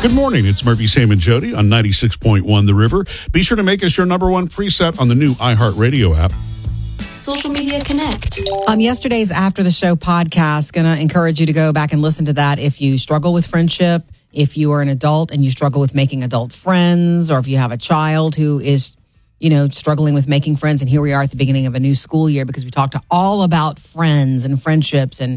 Good morning. It's Murphy, Sam, and Jody on 96.1 The River. Be sure to make us your number one preset on the new iHeartRadio app. Social Media Connect. Yesterday's After the Show podcast, going to encourage you to go back and listen to that if you struggle with friendship, if you are an adult and you struggle with making adult friends, or if you have a child who is, struggling with making friends. And here we are at the beginning of a new school year because we talked all about friends and friendships and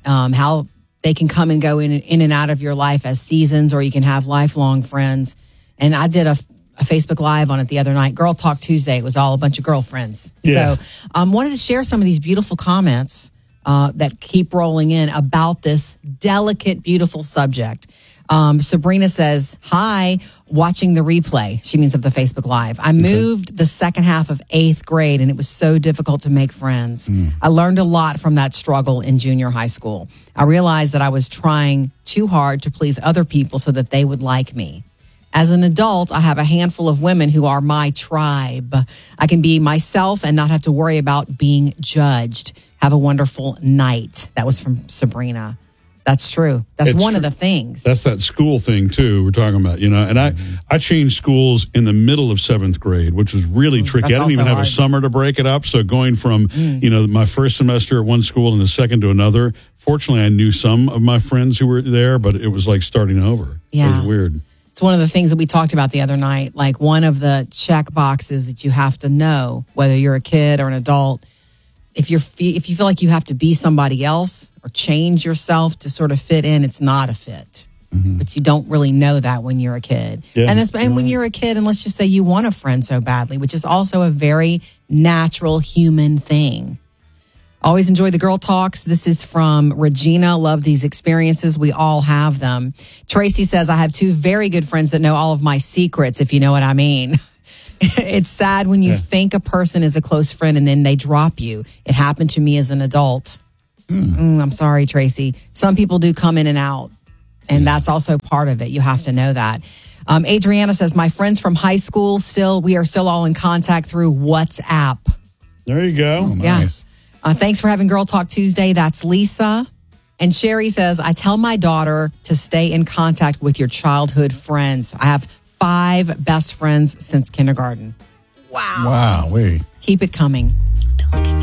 how they can come and go in and out of your life as seasons, or you can have lifelong friends. And I did a Facebook Live on it the other night. Girl Talk Tuesday. It was all a bunch of girlfriends. Yeah. So wanted to share some of these beautiful comments that keep rolling in about this delicate, beautiful subject. Sabrina says, hi, watching the replay. She means of the Facebook Live. I moved the second half of 8th grade, and it was so difficult to make friends. I learned a lot from that struggle in junior high school. I realized that I was trying too hard to please other people so that they would like me. As an adult, I have a handful of women who are my tribe. I can be myself and not have to worry about being judged. Have a wonderful night. That was from Sabrina. That's true. That's one of the things. That's that school thing, too, we're talking about, And I changed schools in the middle of 7th grade, which was really tricky. I didn't even have a summer to break it up. So going from, my first semester at one school and the second to another, fortunately, I knew some of my friends who were there, but it was like starting over. Yeah. It was weird. It's one of the things that we talked about the other night. Like one of the check boxes that you have to know, whether you're a kid or an adult, if you feel like you have to be somebody else or change yourself to sort of fit in, it's not a fit. But you don't really know that when you're a kid. Yeah. And when you're a kid, and let's just say you want a friend so badly, which is also a very natural human thing. Always enjoy the girl talks. This is from Regina. Love these experiences. We all have them. Tracy says, I have 2 very good friends that know all of my secrets, if you know what I mean. It's sad when you think a person is a close friend and then they drop you. It happened to me as an adult. I'm sorry, Tracy. Some people do come in and out, and that's also part of it. You have to know that. Adriana says, my friends from high school, we are still all in contact through WhatsApp. There you go. Oh, nice. Yeah. Thanks for having Girl Talk Tuesday. That's Lisa. And Sherry says, I tell my daughter to stay in contact with your childhood friends. I have 5 best friends since kindergarten. Wow. Wow. Keep it coming. Don't look at me.